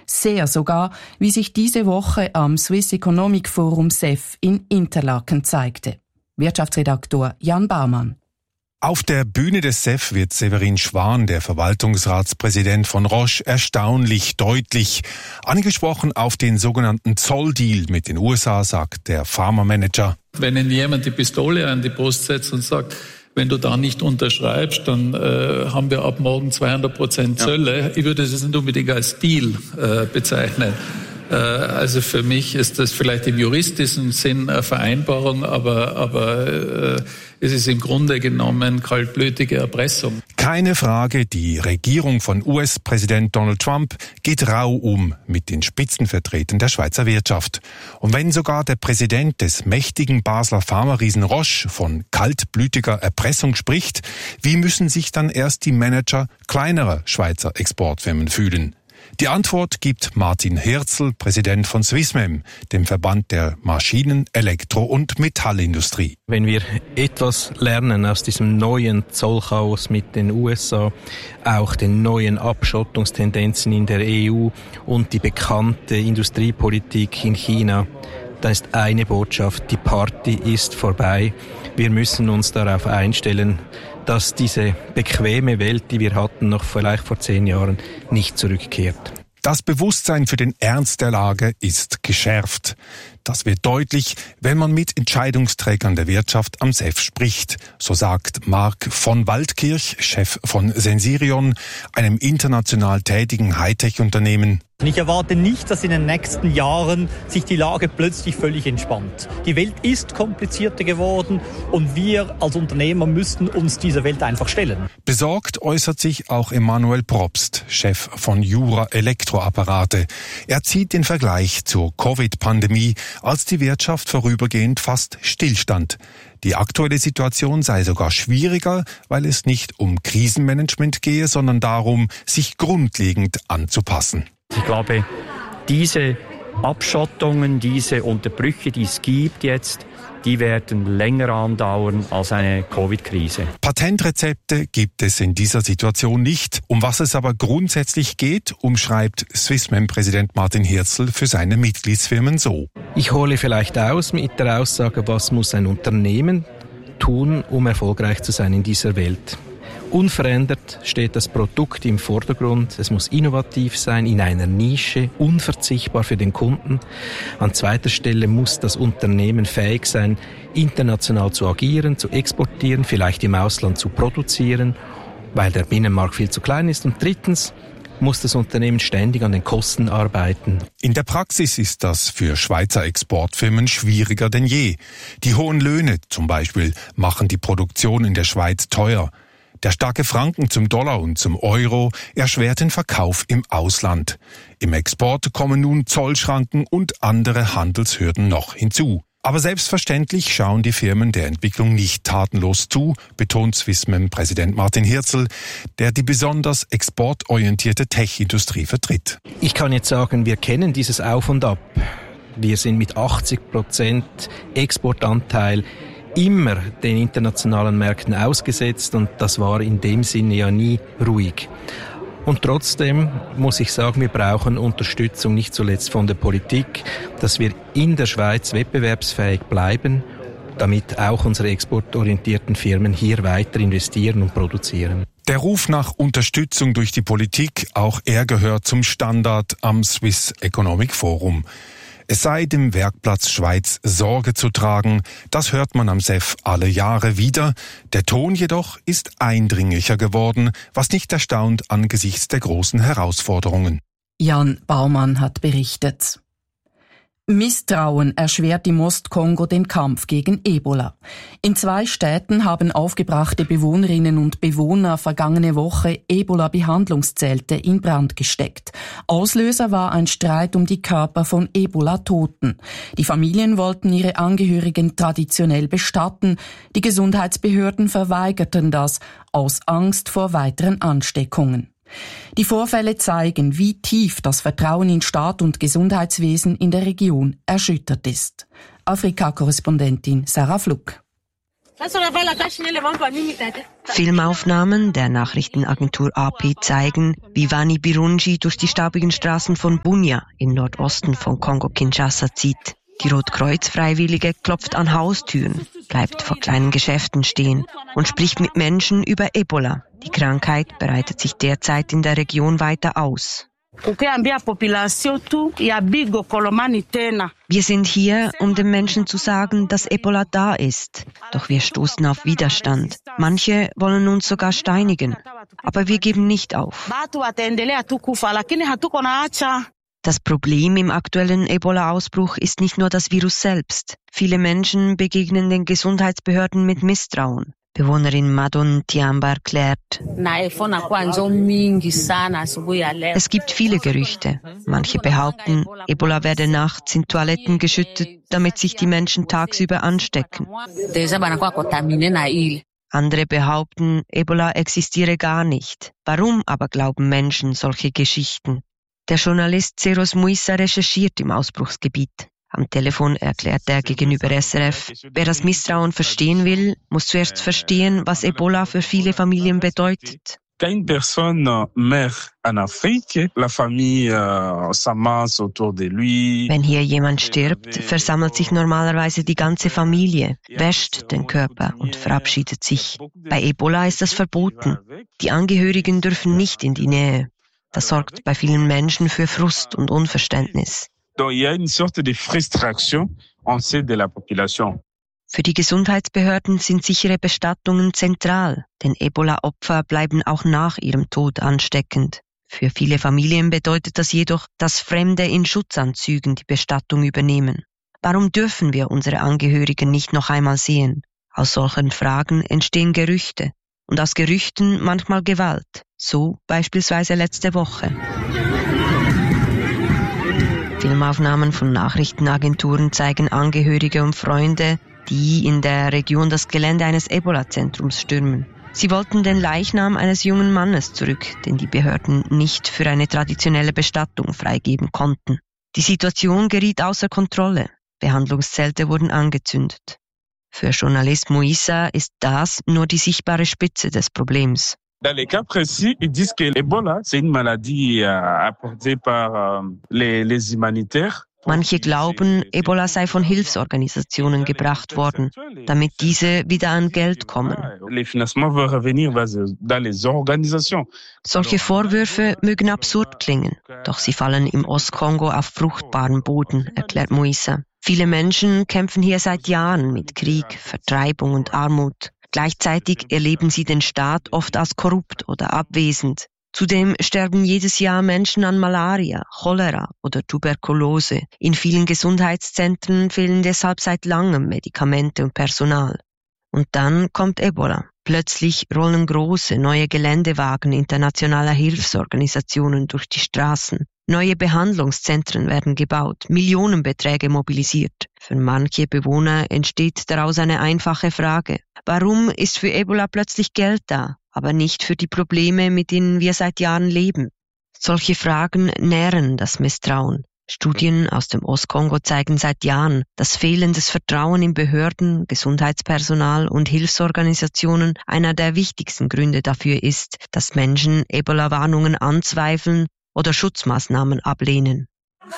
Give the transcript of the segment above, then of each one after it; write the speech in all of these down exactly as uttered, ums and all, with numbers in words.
Sehr sogar, wie sich diese Woche am Swiss Economic Forum S E F in Interlaken zeigte. Wirtschaftsredaktor Jan Baumann. Auf der Bühne des S E F wird Severin Schwan, der Verwaltungsratspräsident von Roche, erstaunlich deutlich. Angesprochen auf den sogenannten Zolldeal mit den U S A, sagt der Pharma-Manager. Wenn Ihnen jemand die Pistole an die Brust setzt und sagt, wenn du da nicht unterschreibst, dann äh, haben wir ab morgen zweihundert Prozent Zölle. Ja. Ich würde das nicht unbedingt als Deal äh, bezeichnen. Äh, also für mich ist das vielleicht im juristischen Sinn eine Vereinbarung, aber, aber äh, es ist im Grunde genommen kaltblütige Erpressung. Keine Frage, die Regierung von U S-Präsident Donald Trump geht rau um mit den Spitzenvertretern der Schweizer Wirtschaft. Und wenn sogar der Präsident des mächtigen Basler Pharma-Riesen Roche von kaltblütiger Erpressung spricht, wie müssen sich dann erst die Manager kleinerer Schweizer Exportfirmen fühlen? Die Antwort gibt Martin Hirzel, Präsident von Swissmem, dem Verband der Maschinen-, Elektro- und Metallindustrie. Wenn wir etwas lernen aus diesem neuen Zollchaos mit den U S A, auch den neuen Abschottungstendenzen in der E U und die bekannte Industriepolitik in China, dann ist eine Botschaft: Die Party ist vorbei. Wir müssen uns darauf einstellen, dass diese bequeme Welt, die wir hatten, noch vielleicht vor zehn Jahren, nicht zurückkehrt. Das Bewusstsein für den Ernst der Lage ist geschärft. Das wird deutlich, wenn man mit Entscheidungsträgern der Wirtschaft am S E F spricht. So sagt Marc von Waldkirch, Chef von Sensirion, einem international tätigen Hightech-Unternehmen. Ich erwarte nicht, dass in den nächsten Jahren sich die Lage plötzlich völlig entspannt. Die Welt ist komplizierter geworden und wir als Unternehmer müssten uns dieser Welt einfach stellen. Besorgt äußert sich auch Emanuel Probst, Chef von Jura Elektroapparate. Er zieht den Vergleich zur Covid-Pandemie, als die Wirtschaft vorübergehend fast stillstand. Die aktuelle Situation sei sogar schwieriger, weil es nicht um Krisenmanagement gehe, sondern darum, sich grundlegend anzupassen. Ich glaube, diese Abschottungen, diese Unterbrüche, die es gibt jetzt, die werden länger andauern als eine Covid-Krise. Patentrezepte gibt es in dieser Situation nicht. Um was es aber grundsätzlich geht, umschreibt Swissmem-Präsident Martin Hirzel für seine Mitgliedsfirmen so. Ich hole vielleicht aus mit der Aussage, was muss ein Unternehmen tun, um erfolgreich zu sein in dieser Welt. Unverändert steht das Produkt im Vordergrund. Es muss innovativ sein, in einer Nische, unverzichtbar für den Kunden. An zweiter Stelle muss das Unternehmen fähig sein, international zu agieren, zu exportieren, vielleicht im Ausland zu produzieren, weil der Binnenmarkt viel zu klein ist. Und drittens muss das Unternehmen ständig an den Kosten arbeiten. In der Praxis ist das für Schweizer Exportfirmen schwieriger denn je. Die hohen Löhne zum Beispiel machen die Produktion in der Schweiz teuer. Der starke Franken zum Dollar und zum Euro erschwert den Verkauf im Ausland. Im Export kommen nun Zollschranken und andere Handelshürden noch hinzu. Aber selbstverständlich schauen die Firmen der Entwicklung nicht tatenlos zu, betont Swissmem-Präsident Martin Hirzel, der die besonders exportorientierte Tech-Industrie vertritt. Ich kann jetzt sagen, wir kennen dieses Auf und Ab. Wir sind mit achtzig Prozent Exportanteil immer den internationalen Märkten ausgesetzt und das war in dem Sinne ja nie ruhig. Und trotzdem muss ich sagen, wir brauchen Unterstützung, nicht zuletzt von der Politik, dass wir in der Schweiz wettbewerbsfähig bleiben, damit auch unsere exportorientierten Firmen hier weiter investieren und produzieren. Der Ruf nach Unterstützung durch die Politik, auch er gehört zum Standard am Swiss Economic Forum. Es sei dem Werkplatz Schweiz Sorge zu tragen, das hört man am S E F alle Jahre wieder. Der Ton jedoch ist eindringlicher geworden, was nicht erstaunt angesichts der großen Herausforderungen. Jan Baumann hat berichtet. Misstrauen erschwert im Ostkongo den Kampf gegen Ebola. In zwei Städten haben aufgebrachte Bewohnerinnen und Bewohner vergangene Woche Ebola-Behandlungszelte in Brand gesteckt. Auslöser war ein Streit um die Körper von Ebola-Toten. Die Familien wollten ihre Angehörigen traditionell bestatten. Die Gesundheitsbehörden verweigerten das aus Angst vor weiteren Ansteckungen. Die Vorfälle zeigen, wie tief das Vertrauen in Staat und Gesundheitswesen in der Region erschüttert ist. Afrika-Korrespondentin Sarah Fluck. Filmaufnahmen der Nachrichtenagentur A P zeigen, wie Wani Birungi durch die staubigen Straßen von Bunia im Nordosten von Kongo-Kinshasa zieht. Die Rotkreuz-Freiwillige klopft an Haustüren, bleibt vor kleinen Geschäften stehen und spricht mit Menschen über Ebola. Die Krankheit breitet sich derzeit in der Region weiter aus. Wir sind hier, um den Menschen zu sagen, dass Ebola da ist. Doch wir stoßen auf Widerstand. Manche wollen uns sogar steinigen. Aber wir geben nicht auf. Das Problem im aktuellen Ebola-Ausbruch ist nicht nur das Virus selbst. Viele Menschen begegnen den Gesundheitsbehörden mit Misstrauen. Bewohnerin Madon Tiamba erklärt: Es gibt viele Gerüchte. Manche behaupten, Ebola werde nachts in Toiletten geschüttet, damit sich die Menschen tagsüber anstecken. Andere behaupten, Ebola existiere gar nicht. Warum aber glauben Menschen solche Geschichten? Der Journalist Zeros Muissa recherchiert im Ausbruchsgebiet. Am Telefon erklärt er gegenüber S R F, wer das Misstrauen verstehen will, muss zuerst verstehen, was Ebola für viele Familien bedeutet. Wenn hier jemand stirbt, versammelt sich normalerweise die ganze Familie, wäscht den Körper und verabschiedet sich. Bei Ebola ist das verboten. Die Angehörigen dürfen nicht in die Nähe. Das sorgt bei vielen Menschen für Frust und Unverständnis. Für die Gesundheitsbehörden sind sichere Bestattungen zentral, denn Ebola-Opfer bleiben auch nach ihrem Tod ansteckend. Für viele Familien bedeutet das jedoch, dass Fremde in Schutzanzügen die Bestattung übernehmen. Warum dürfen wir unsere Angehörigen nicht noch einmal sehen? Aus solchen Fragen entstehen Gerüchte und aus Gerüchten manchmal Gewalt, so beispielsweise letzte Woche. Filmaufnahmen von Nachrichtenagenturen zeigen Angehörige und Freunde, die in der Region das Gelände eines Ebola-Zentrums stürmen. Sie wollten den Leichnam eines jungen Mannes zurück, den die Behörden nicht für eine traditionelle Bestattung freigeben konnten. Die Situation geriet außer Kontrolle. Behandlungszelte wurden angezündet. Für Journalist Muissa ist das nur die sichtbare Spitze des Problems. Dans les cas précis, ils disent que l'Ebola, c'est une maladie apportée par les, les humanitaires. Manche glauben, Ebola sei von Hilfsorganisationen gebracht worden, damit diese wieder an Geld kommen. Solche Vorwürfe mögen absurd klingen, doch sie fallen im Ostkongo auf fruchtbaren Boden, erklärt Muissa. Viele Menschen kämpfen hier seit Jahren mit Krieg, Vertreibung und Armut. Gleichzeitig erleben sie den Staat oft als korrupt oder abwesend. Zudem sterben jedes Jahr Menschen an Malaria, Cholera oder Tuberkulose. In vielen Gesundheitszentren fehlen deshalb seit langem Medikamente und Personal. Und dann kommt Ebola. Plötzlich rollen große, neue Geländewagen internationaler Hilfsorganisationen durch die Straßen. Neue Behandlungszentren werden gebaut, Millionenbeträge mobilisiert. Für manche Bewohner entsteht daraus eine einfache Frage. Warum ist für Ebola plötzlich Geld da, aber nicht für die Probleme, mit denen wir seit Jahren leben? Solche Fragen nähren das Misstrauen. Studien aus dem Ostkongo zeigen seit Jahren, dass fehlendes Vertrauen in Behörden, Gesundheitspersonal und Hilfsorganisationen einer der wichtigsten Gründe dafür ist, dass Menschen Ebola-Warnungen anzweifeln oder Schutzmaßnahmen ablehnen.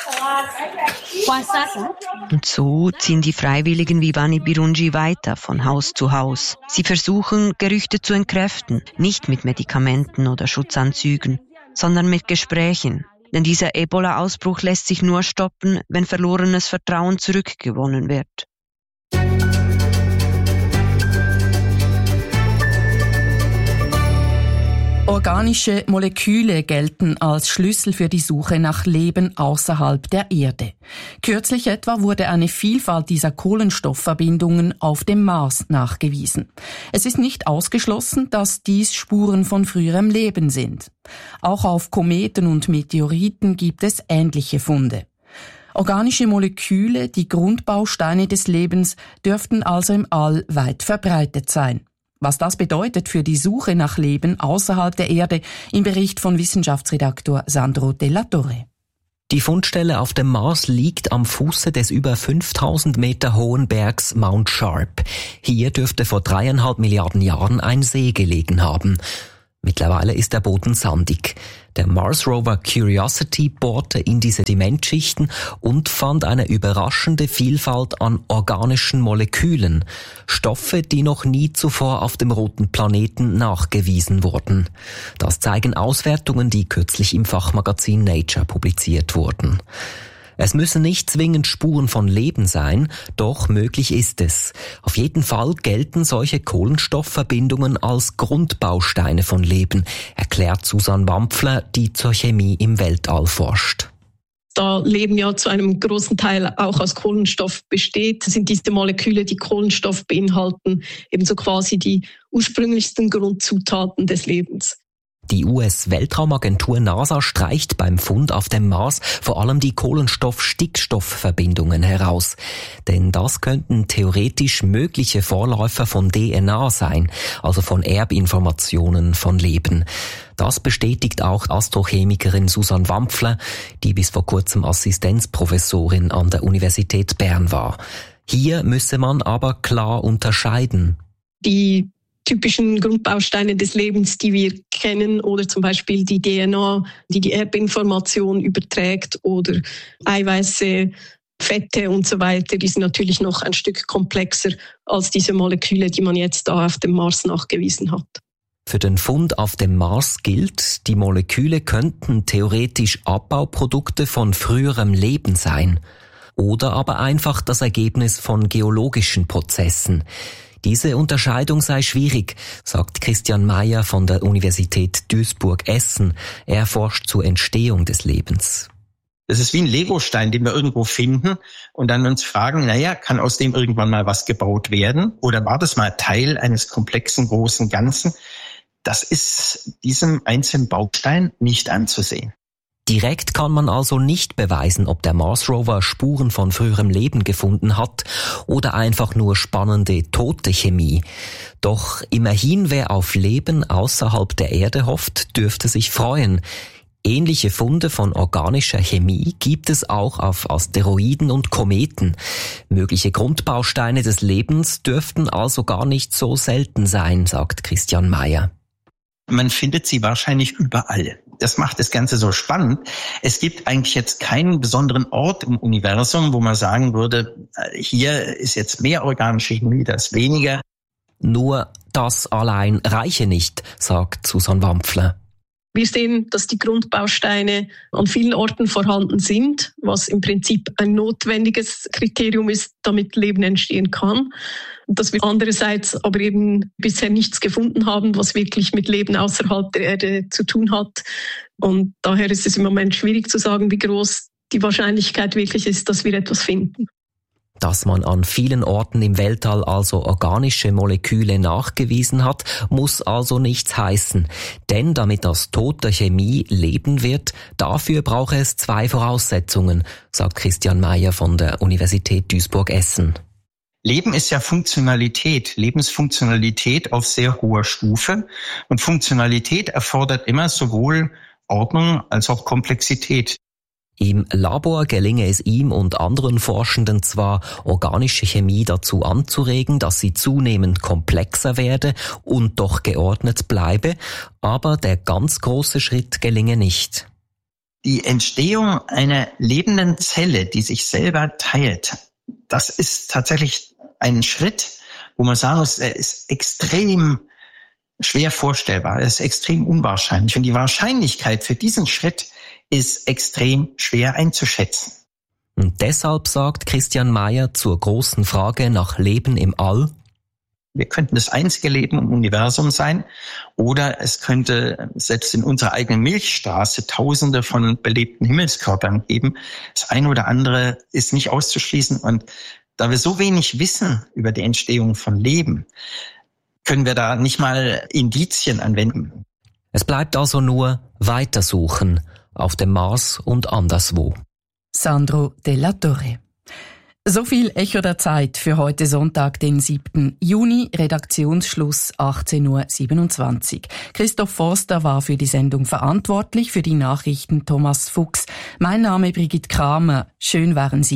Und so ziehen die Freiwilligen wie Wani Birungi weiter von Haus zu Haus. Sie versuchen, Gerüchte zu entkräften, nicht mit Medikamenten oder Schutzanzügen, sondern mit Gesprächen. Denn dieser Ebola-Ausbruch lässt sich nur stoppen, wenn verlorenes Vertrauen zurückgewonnen wird. Organische Moleküle gelten als Schlüssel für die Suche nach Leben außerhalb der Erde. Kürzlich etwa wurde eine Vielfalt dieser Kohlenstoffverbindungen auf dem Mars nachgewiesen. Es ist nicht ausgeschlossen, dass dies Spuren von früherem Leben sind. Auch auf Kometen und Meteoriten gibt es ähnliche Funde. Organische Moleküle, die Grundbausteine des Lebens, dürften also im All weit verbreitet sein. Was das bedeutet für die Suche nach Leben außerhalb der Erde, im Bericht von Wissenschaftsredaktor Sandro Della Torre. Die Fundstelle auf dem Mars liegt am Fuße des über fünftausend Meter hohen Bergs Mount Sharp. Hier dürfte vor dreieinhalb Milliarden Jahren ein See gelegen haben. Mittlerweile ist der Boden sandig. Der Mars Rover Curiosity bohrte in die Sedimentschichten und fand eine überraschende Vielfalt an organischen Molekülen. Stoffe, die noch nie zuvor auf dem roten Planeten nachgewiesen wurden. Das zeigen Auswertungen, die kürzlich im Fachmagazin Nature publiziert wurden. Es müssen nicht zwingend Spuren von Leben sein, doch möglich ist es. Auf jeden Fall gelten solche Kohlenstoffverbindungen als Grundbausteine von Leben, erklärt Susanne Wampfler, die zur Chemie im Weltall forscht. Da Leben ja zu einem großen Teil auch aus Kohlenstoff besteht, sind diese Moleküle, die Kohlenstoff beinhalten, ebenso quasi die ursprünglichsten Grundzutaten des Lebens. Die U S-Weltraumagentur NASA streicht beim Fund auf dem Mars vor allem die Kohlenstoff-Stickstoff-Verbindungen heraus. Denn das könnten theoretisch mögliche Vorläufer von D N A sein, also von Erbinformationen von Leben. Das bestätigt auch Astrochemikerin Susanne Wampfler, die bis vor kurzem Assistenzprofessorin an der Universität Bern war. Hier müsse man aber klar unterscheiden. Die typischen Grundbausteine des Lebens, die wir kennen, oder zum Beispiel die D N A, die die Erbinformation überträgt, oder Eiweiße, Fette und so weiter, die sind natürlich noch ein Stück komplexer als diese Moleküle, die man jetzt da auf dem Mars nachgewiesen hat. Für den Fund auf dem Mars gilt, die Moleküle könnten theoretisch Abbauprodukte von früherem Leben sein oder aber einfach das Ergebnis von geologischen Prozessen. Diese Unterscheidung sei schwierig, sagt Christian Mayer von der Universität Duisburg-Essen. Er forscht zur Entstehung des Lebens. Das ist wie ein Legostein, den wir irgendwo finden und dann uns fragen, naja, kann aus dem irgendwann mal was gebaut werden? Oder war das mal Teil eines komplexen, großen Ganzen? Das ist diesem einzelnen Baustein nicht anzusehen. Direkt kann man also nicht beweisen, ob der Mars Rover Spuren von früherem Leben gefunden hat oder einfach nur spannende tote Chemie. Doch immerhin, wer auf Leben außerhalb der Erde hofft, dürfte sich freuen. Ähnliche Funde von organischer Chemie gibt es auch auf Asteroiden und Kometen. Mögliche Grundbausteine des Lebens dürften also gar nicht so selten sein, sagt Christian Mayer. Man findet sie wahrscheinlich überall. Das macht das Ganze so spannend. Es gibt eigentlich jetzt keinen besonderen Ort im Universum, wo man sagen würde, hier ist jetzt mehr organische Chemie, das weniger. Nur das allein reiche nicht, sagt Susanne Wampfler. Wir sehen, dass die Grundbausteine an vielen Orten vorhanden sind, was im Prinzip ein notwendiges Kriterium ist, damit Leben entstehen kann. Dass wir andererseits aber eben bisher nichts gefunden haben, was wirklich mit Leben außerhalb der Erde zu tun hat. Und daher ist es im Moment schwierig zu sagen, wie groß die Wahrscheinlichkeit wirklich ist, dass wir etwas finden. Dass man an vielen Orten im Weltall also organische Moleküle nachgewiesen hat, muss also nichts heißen. Denn damit aus toter Chemie Leben wird, dafür braucht es zwei Voraussetzungen, sagt Christian Mayer von der Universität Duisburg-Essen. Leben ist ja Funktionalität, Lebensfunktionalität auf sehr hoher Stufe. Und Funktionalität erfordert immer sowohl Ordnung als auch Komplexität. Im Labor gelinge es ihm und anderen Forschenden zwar, organische Chemie dazu anzuregen, dass sie zunehmend komplexer werde und doch geordnet bleibe, aber der ganz große Schritt gelinge nicht. Die Entstehung einer lebenden Zelle, die sich selber teilt, das ist tatsächlich ein Schritt, wo man sagen muss, er ist extrem schwer vorstellbar, er ist extrem unwahrscheinlich. Und die Wahrscheinlichkeit für diesen Schritt ist extrem schwer einzuschätzen. Und deshalb sagt Christian Mayer zur großen Frage nach Leben im All: Wir könnten das einzige Leben im Universum sein, oder es könnte selbst in unserer eigenen Milchstraße Tausende von belebten Himmelskörpern geben. Das eine oder andere ist nicht auszuschließen. Und da wir so wenig wissen über die Entstehung von Leben, können wir da nicht mal Indizien anwenden. Es bleibt also nur weitersuchen auf dem Mars und anderswo. Sandro Della Torre. So viel Echo der Zeit für heute Sonntag, den siebten Juni, Redaktionsschluss achtzehn Uhr siebenundzwanzig. Christoph Forster war für die Sendung verantwortlich, für die Nachrichten Thomas Fuchs. Mein Name Brigitte Kramer. Schön waren Sie